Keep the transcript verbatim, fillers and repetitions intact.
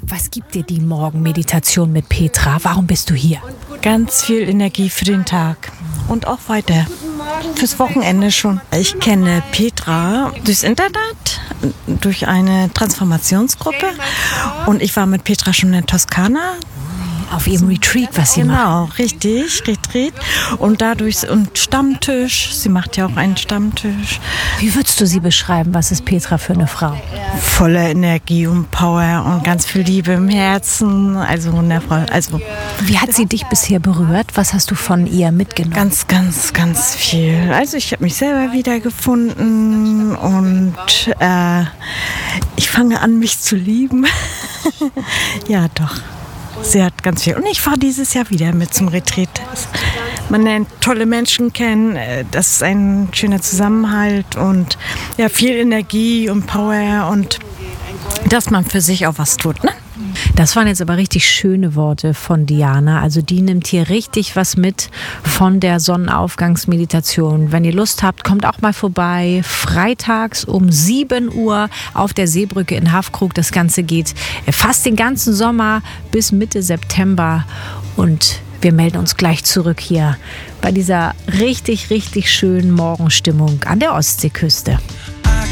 Was gibt dir die Morgenmeditation mit Petra? Warum bist du hier? Ganz viel Energie für den Tag und auch weiter. Fürs Wochenende schon. Ich kenne Petra durchs Internet, durch eine Transformationsgruppe. Und ich war mit Petra schon in der Toskana. Auf ihrem Retreat, was sie genau, macht. Genau, richtig, Retreat. Und dadurch, und Stammtisch, sie macht ja auch einen Stammtisch. Wie würdest du sie beschreiben? Was ist Petra für eine Frau? Voller Energie und Power und ganz viel Liebe im Herzen. Also wundervoll. Also, wie hat sie dich bisher berührt? Was hast du von ihr mitgenommen? Ganz, ganz, ganz viel. Also ich habe mich selber wiedergefunden und äh, ich fange an, mich zu lieben. Ja, doch. Sie hat ganz viel. Und ich fahre dieses Jahr wieder mit zum Retreat. Man lernt tolle Menschen kennen. Das ist ein schöner Zusammenhalt und ja, viel Energie und Power und dass man für sich auch was tut, ne? Das waren jetzt aber richtig schöne Worte von Diana. Also die nimmt hier richtig was mit von der Sonnenaufgangsmeditation. Wenn ihr Lust habt, kommt auch mal vorbei. Freitags um sieben Uhr auf der Seebrücke in Haffkrug. Das Ganze geht fast den ganzen Sommer bis Mitte September. Und wir melden uns gleich zurück hier bei dieser richtig, richtig schönen Morgenstimmung an der Ostseeküste.